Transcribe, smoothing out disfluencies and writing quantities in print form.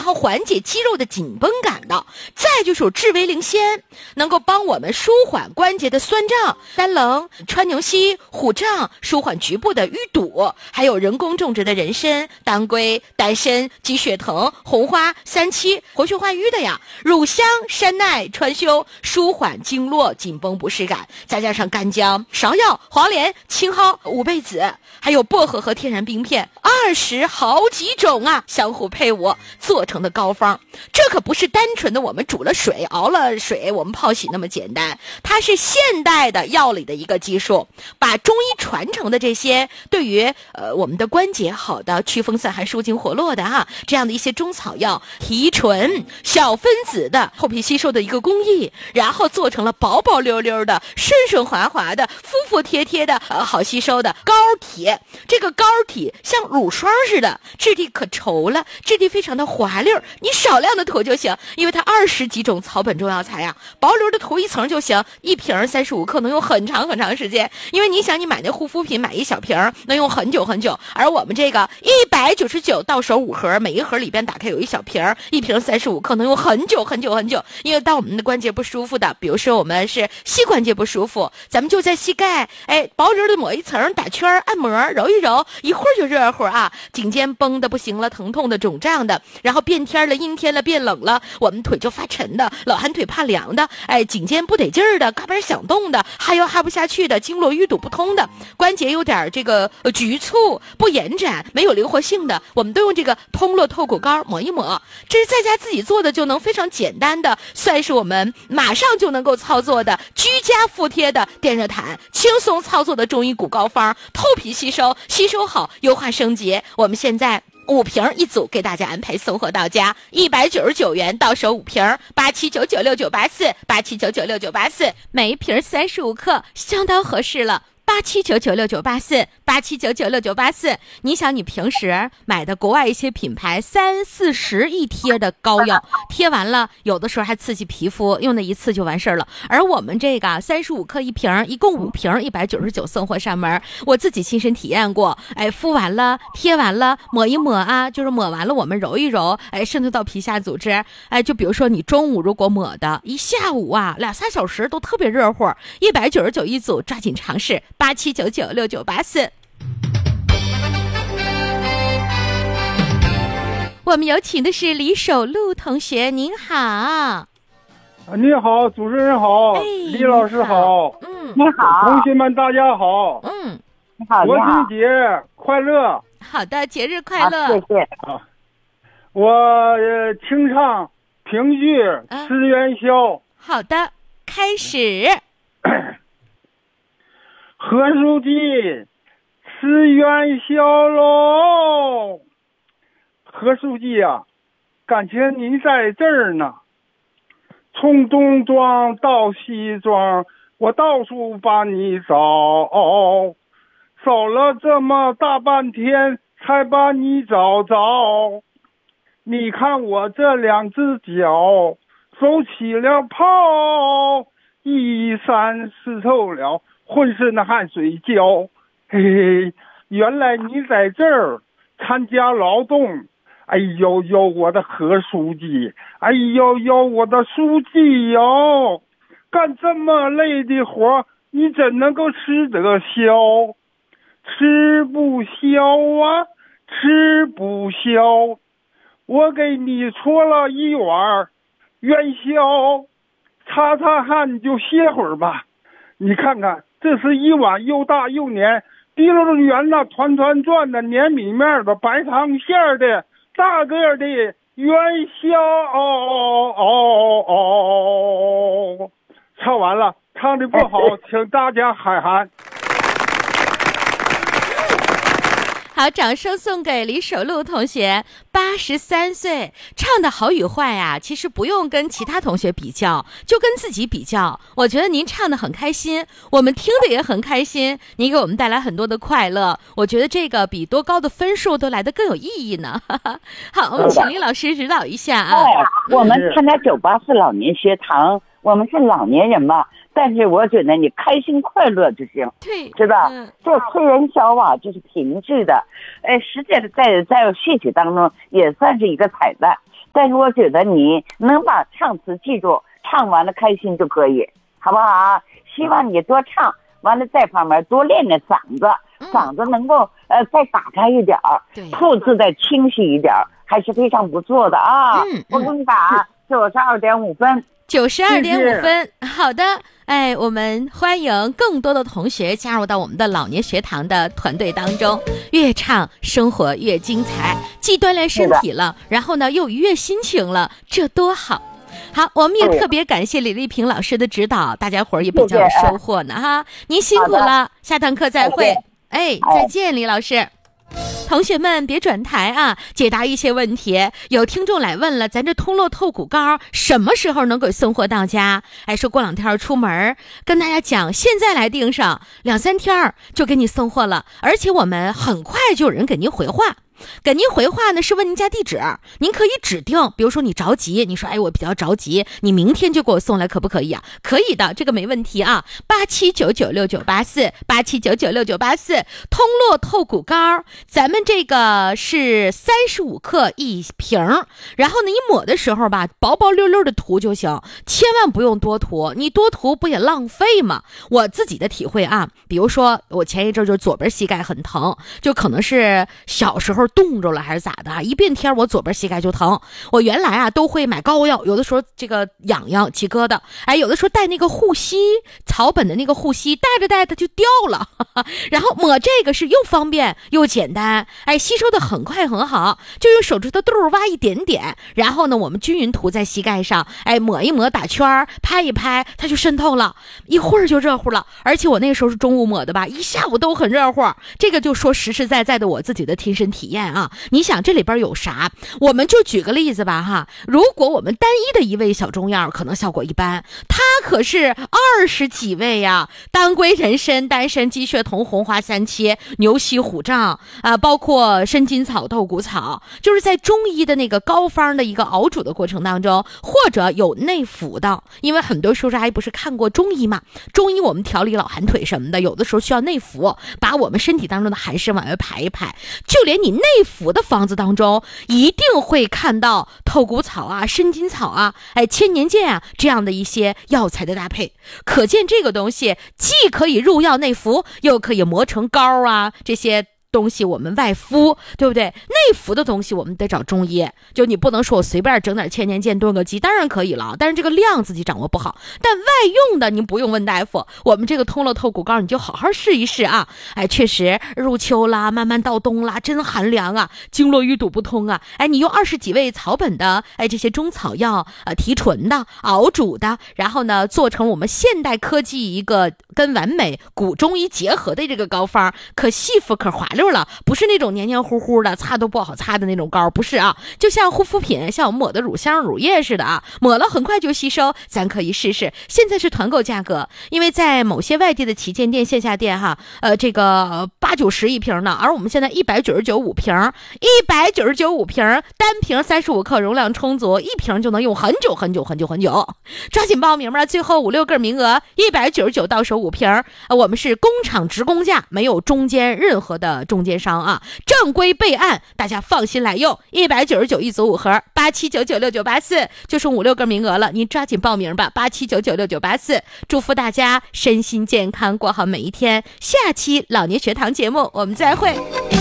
后缓解肌肉的紧绷感的。再就是有治维灵仙，能够帮我们舒缓关节的酸胀，丹棱、川牛膝、虎杖，舒缓局部的淤堵。还有人工种植的人参、当归、丹参、鸡血藤、红花、三七，活血化瘀的呀。乳香、山奈、川芎，舒缓经络紧绷不适感。再加上干姜、芍药、黄连、青蒿、五倍子，还有薄荷和天然冰片，20好几种啊，相互配伍做成的膏方。这可不是单纯的我们煮了水、熬了水我们泡洗那么简单，它是现代的药理的一个技术，把中医传承的这些对于我们的关节好的、祛风散寒、舒筋活络的这样的一些中草药提纯小分子的透皮吸收的一个工艺，然后做成了薄薄溜溜的、顺顺滑滑的、服服帖帖的好吸收的膏体。这个膏体像乳霜似的，质地可稠了，质地非常的滑溜，你少量的涂就行，因为它20几种草本中药材呀，薄溜的涂一层就行，一瓶35克能用很长很长时间。因为你想，你买那护肤品买一小瓶能用很久很久，而我们这个199到手5盒，每一盒里边打开有一小瓶，一瓶35克能用很久很久很久。因为当我们的关节不舒服的，比如说我们是膝关节不舒服，咱们就在膝盖薄溜的抹一层，打圈按摩揉一揉，一会儿就热乎颈肩绷的不行了，疼痛的肿胀的，然后变天了阴天了变冷了，我们腿就发沉的，老寒腿怕凉的，颈肩不得劲儿的，嘎嘣响动的，哈腰哈不下去的，经络淤堵不通的，关节有点这个局促不延展没有灵活性的，我们都用这个通络透骨膏抹一抹。这是在家自己做的，就能非常简单的，算是我们马上就能够操作的居家服帖的电热毯，轻松操作的中医骨膏方，透皮吸收，吸收好优化升级。我们现在5瓶一组，给大家安排送货到家，199元到手5瓶，87996984，87996984，每一瓶35克，相当合适了。87996984，87996984。你想，你平时买的国外一些品牌30-40一贴的膏药，贴完了有的时候还刺激皮肤，用那一次就完事儿了。而我们这个35克一瓶，一共5瓶，199送货上门。我自己亲身体验过，敷完了，贴完了，抹一抹就是抹完了我们揉一揉，渗透到皮下组织。就比如说你中午如果抹的，一下午2-3小时都特别热乎，199一组，抓紧尝试。87996984。我们有请的是李守路同学，您好。 你好，主持人好，李老师好， 你好， 同学们大家好， 你好， 国庆节快乐。 好的，节日快乐， 谢谢。 我清唱评剧《吃元宵》。 好的，开始。 何书记，吃元宵喽！何书记啊，感情您在这儿呢。从东庄到西庄，我到处把你找，找了这么大半天，才把你找着。你看我这2只脚，走起了泡，衣衫湿透了，浑身的汗水浇。嘿嘿，原来你在这儿参加劳动。哎呦呦，我的何书记，哎呦呦，我的书记哟，干这么累的活，你怎能够吃得消？吃不消啊，吃不消。我给你搓了一碗元宵，擦擦汗就歇会儿吧。你看看，这是一碗又大又黏、滴溜圆的、团团转的、黏米面的、白糖馅的、大个的元宵。唱完了，唱的不好，请大家海涵。 好，掌声送给李守路同学，83岁，唱的好与坏呀，其实不用跟其他同学比较，就跟自己比较。我觉得您唱的很开心，我们听的也很开心，您给我们带来很多的快乐，我觉得这个比多高的分数都来得更有意义呢。好，我们请李老师指导一下啊。 我们参加984老年学堂，我们是老年人嘛，但是我觉得你开心快乐就行， 对， 是吧？这催人消啊，就是平治的，实际在戏曲当中也算是一个彩蛋。 但是我觉得你能把唱词记住，唱完了开心就可以，好不好啊？希望你多唱，完了在旁边多练练嗓子，嗓子能够再打开一点儿，吐字再清晰一点儿，还是非常不错的啊。我给你打92.5分。 92.5分，好的，哎，我们欢迎更多的同学加入到我们的老年学堂的团队当中，越唱生活越精彩，既锻炼身体了，然后呢又愉悦心情了，这多好。好，我们也特别感谢李丽萍老师的指导，大家伙儿也比较有收获呢哈，您辛苦了，下堂课再会，哎，再见，李老师。同学们别转台啊，解答一些问题。有听众来问了，咱这通络透骨膏什么时候能给送货到家？哎，说过2天出门，跟大家讲，现在来订上2、3天就给你送货了，而且我们很快就有人给您回话。给您回话呢是问您家地址，您可以指定，比如说你着急，你说哎我比较着急，你明天就给我送来可不可以啊？可以的，这个没问题啊。87996984 87996984，通络透骨膏，咱们这个是35克1瓶，然后呢你抹的时候吧，薄薄溜溜的涂就行，千万不用多涂，你多涂不也浪费吗？我自己的体会啊，比如说我前一阵就左边膝盖很疼，就可能是小时候冻着了还是咋的，一变天我左边膝盖就疼。我原来啊都会买膏药，有的时候这个痒痒起疙瘩，哎，有的时候带那个护膝，草本的那个护膝，带着带着就掉了，然后抹这个是又方便又简单，哎，吸收的很快很好，就用手指头肚挖一点点，然后呢我们均匀涂在膝盖上，哎，抹一抹，打圈拍一拍，它就渗透了，一会儿就热乎了。而且我那个时候是中午抹的吧，一下午都很热乎。这个就说实实在在的我自己的亲身体验啊。你想这里边有啥？我们就举个例子吧哈，如果我们单一的一味小中药可能效果一般，它可是20几味呀，当归、人参、丹参、鸡血、桐、红花、三七、牛膝、虎杖啊，包括生筋草、豆骨草，就是在中医的那个膏方的一个熬煮的过程当中，或者有内服的，因为很多叔叔阿姨不是看过中医嘛，中医我们调理老寒腿什么的，有的时候需要内服，把我们身体当中的寒湿往外排一排，就连你内服的方子当中一定会看到透骨草啊、生筋草啊、哎千年剑啊这样的一些药材的搭配，可见这个东西既可以入药内服，又可以磨成膏啊，这些东西我们外敷，对不对？内服的东西我们得找中医，就你不能说我随便整点千年剑炖个鸡，当然可以了，但是这个量自己掌握不好。但外用的您不用问大夫，我们这个通络透骨膏你就好好试一试啊！哎，确实入秋啦，慢慢到冬啦，真寒凉啊，经络淤堵不通啊！哎，你用20几味草本的哎这些中草药提纯的、熬煮的，然后呢做成我们现代科技一个跟完美古中医结合的这个膏方，可细肤可滑溜了，不是那种黏黏糊糊的擦都不好擦的那种膏，不是啊，就像护肤品，像我们抹的乳香乳液似的啊，抹了很快就吸收，咱可以试试。现在是团购价格，因为在某些外地的旗舰店、线下店哈，这个8、90一瓶呢，而我们现在199、5瓶，199、5瓶，单瓶35克，容量充足，一瓶就能用很久很久很久很久。抓紧报名吧，最后5、6个名额，199到手5瓶，我们是工厂直供价，没有中间任何的中间商啊，正规备案，大家放心来用。199一组5盒，87996984就剩5、6个名额了，您抓紧报名吧，87996984。祝福大家身心健康，过好每一天。下期老年学堂节目我们再会。